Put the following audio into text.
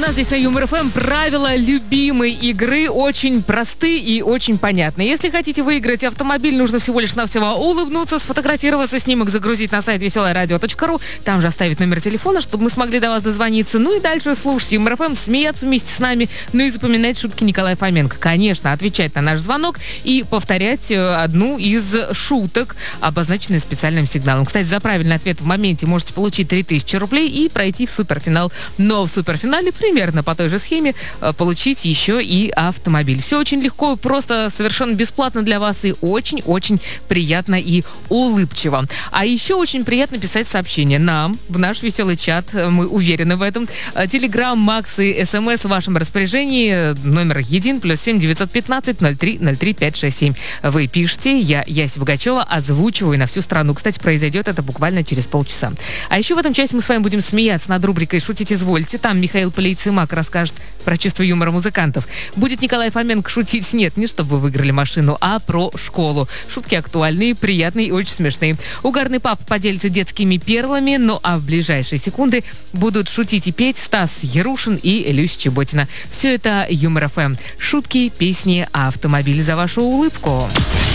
нас здесь на Юмор ФМ правила любимой игры очень просты и очень понятны. Если хотите выиграть автомобиль, нужно всего лишь навсего улыбнуться, сфотографироваться, снимок загрузить на сайт веселорадио.ру, там же оставить номер телефона, чтобы мы смогли до вас дозвониться. Ну и дальше слушать Юмор ФМ, смеяться вместе с нами, ну и запоминать шутки Николая Фоменко. Конечно, отвечать на наш звонок и повторять одну из шуток, обозначенную специальным сигналом. Кстати, за правильный ответ в моменте можете получить 3000 рублей и пройти в суперфинал. Но в суперфинале примерно по той же схеме получить еще и автомобиль. Все очень легко, просто совершенно бесплатно для вас и очень-очень приятно и улыбчиво. А еще очень приятно писать сообщения нам в наш веселый чат, мы уверены в этом. Телеграм, Макс и СМС в вашем распоряжении. Номер 1 +7 915 03 03 567. Вы пишете, я, Яся Богачева, озвучиваю на всю страну. Кстати, произойдет это буквально через полчаса. А еще в этом часе мы с вами будем смеяться над рубрикой «Шутить извольте». Там Михаил Полейцымак расскажет про чувство юмора музыкантов. Будет Николай Фоменко шутить, нет, не чтобы вы выиграли машину, а про школу. Шутки актуальные, приятные и очень смешные. Угарный папа поделится детскими перлами, ну а в ближайшие секунды будут шутить и петь Стас Ярушин и Люся Чеботина. Все это Юмор ФМ. Шутки, песни, автомобиль за вашу улыбку.